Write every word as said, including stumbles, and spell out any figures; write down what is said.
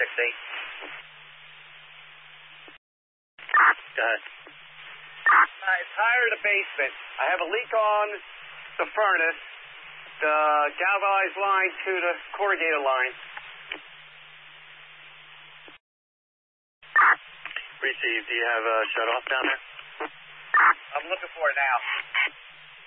six eight. Go ahead. Uh, it's higher in the basement. I have a leak on the furnace, the galvanized line to the corrugated line. Received. Do you have a shut-off down there? I'm looking for it now.